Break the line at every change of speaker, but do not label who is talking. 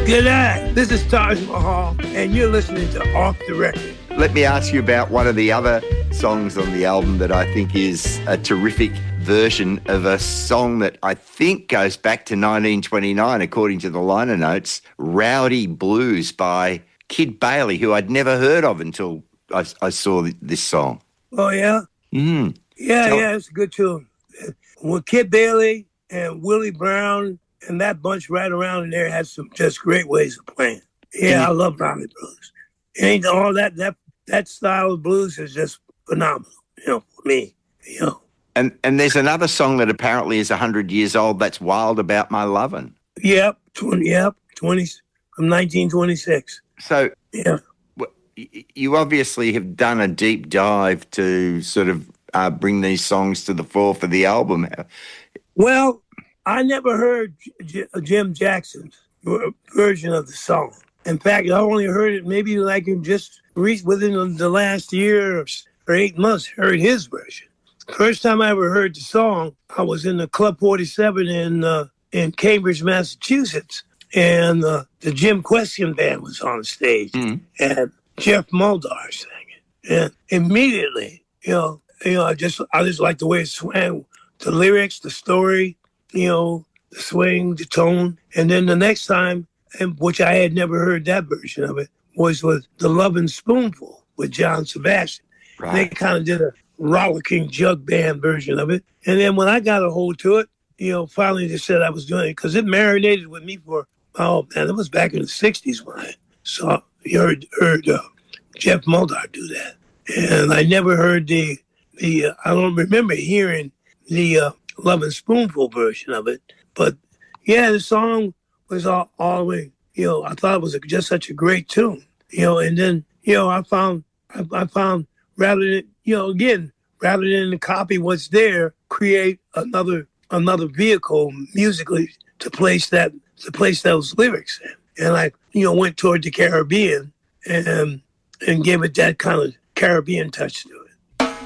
G'day, this is Taj Mahal, and you're listening to Off the Record.
Let me ask you about one of the other songs on the album that I think is a terrific version of a song that I think goes back to 1929, according to the liner notes, Rowdy Blues by Kid Bailey, who I'd never heard of until I saw this song.
Oh, yeah?
Mm.
Yeah, it's a good tune. With Kid Bailey and Willie Brown and that bunch right around in there had some just great ways of playing. Yeah, I love Rowdy Blues. And all that style of blues is just phenomenal, for me,
And there's another song that apparently is 100 years old, that's Wild About My Lovin'.
Yep, 20 from 1926.
So
yeah,
you obviously have done a deep dive to sort of bring these songs to the fore for the album.
Well, I never heard Jim Jackson's version of the song. In fact, I only heard it maybe like within the last year or 8 months, heard his version. First time I ever heard the song, I was in the Club 47 in Cambridge, Massachusetts, and the Jim Question Band was on stage, and Jeff Muldaur sang it. And immediately, I just like the way it swang, the lyrics, the story, the swing, the tone. And then the next time, which I had never heard that version of it, was with the Lovin' Spoonful with John Sebastian. Right. They kind of did a rollicking jug band version of it. And then when I got a hold to it, finally they said I was doing it, because it marinated with me for, it was back in the 60s when I heard Jeff Muldaur do that. And I never heard I don't remember hearing the Lovin' Spoonful version of it. But yeah, the song was all the way, I thought it was just such a great tune, and then, I found rather than to copy what's there, create another vehicle musically to place those lyrics in. And I, went toward the Caribbean and gave it that kind of Caribbean touch to it.